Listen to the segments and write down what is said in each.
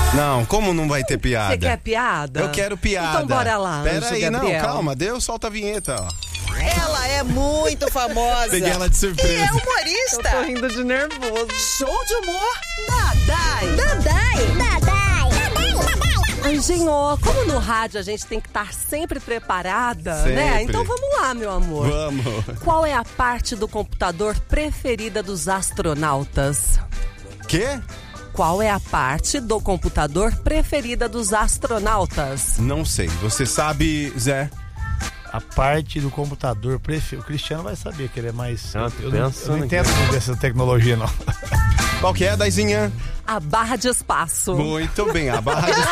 Não, como não vai ter piada? Você quer piada? Eu quero piada. Então bora lá, Pera Anjo aí, não, Gabriel. calma, solta a vinheta, ó. Ela é muito famosa. Peguei ela de surpresa. E é humorista. Eu tô rindo de nervoso. Show de humor, Dadai. Anjinho, como no rádio a gente tem que estar sempre preparada, Sempre. né? Então vamos lá, meu amor. Vamos. Qual é a parte do computador preferida dos astronautas? Quê? Qual é a parte do computador preferida dos astronautas? Não sei. Você sabe, Zé? A parte do computador preferido. O Cristiano vai saber que ele é mais. Não, eu não pensando entendo dessa tecnologia, não. Qual que é, Daizinha? A barra de espaço. Muito bem, a barra de...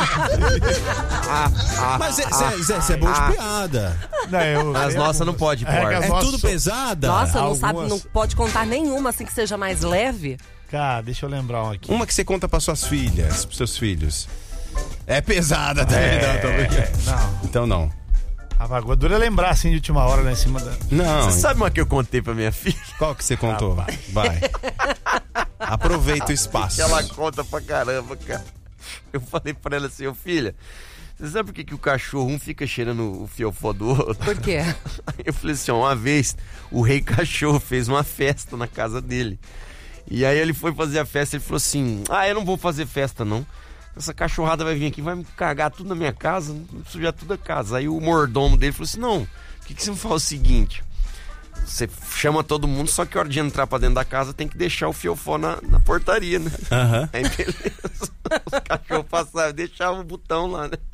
Mas Zé é bom de piada. Não, As nossas não pode pôr. É Nossa, tudo pesada? Nossa, não algumas- sabe, não pode contar nenhuma assim que seja mais leve? Cara, deixa eu lembrar um aqui. Uma que você conta para suas filhas, pros seus filhos. É pesada também, não, tô brincando. Não. Então não. A vagadura é lembrar assim de última hora, né? Em cima da. Não. Você sabe uma que eu contei pra minha filha? Qual que você contou? Vai. Aproveita o espaço. Que ela conta pra caramba, cara. Eu falei pra ela assim, ô filha, você sabe por que o cachorro um fica cheirando o fiofó do outro? Por quê? Eu falei assim, ó, uma vez o rei cachorro fez uma festa na casa dele. E aí ele foi fazer a festa e ele falou assim, eu não vou fazer festa não. Essa cachorrada vai vir aqui, vai me cagar tudo na minha casa, sujar tudo a casa. Aí o mordomo dele falou assim, não, por que você não faz o seguinte? Você chama todo mundo, só que a hora de entrar pra dentro da casa tem que deixar o fiofó na portaria, né? Aham. Aí beleza, os cachorros passavam e deixavam o botão lá, né?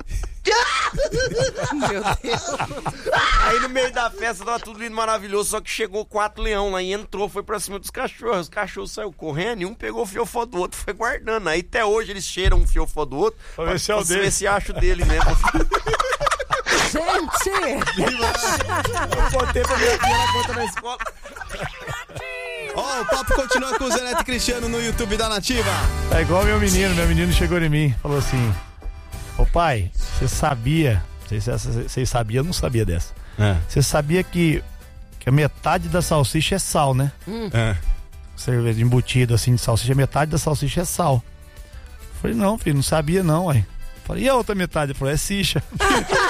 Meu Deus. Aí no meio da festa tava tudo lindo, maravilhoso, só que chegou 4 leões lá e entrou, foi pra cima dos cachorros. Os cachorros saíram correndo e um pegou o fiofó do outro, foi guardando. Aí até hoje eles cheiram um fiofó do outro Pra ver se é o dele. ver se acha o dele mesmo. Gente! Eu contei pra minha filha, ela conta na escola. Ó, o papo continua com o Zé Neto e Cristiano no YouTube da Nativa. É igual meu menino chegou em mim, falou assim: ô pai, você sabia? Não sei se você sabia, eu não sabia dessa. Você sabia que a metade da salsicha é sal, né? Cerveja embutido assim de salsicha, metade da salsicha é sal. Falei, não, filho, não sabia não, ué. Falei, e a outra metade? Ele falou, é sicha.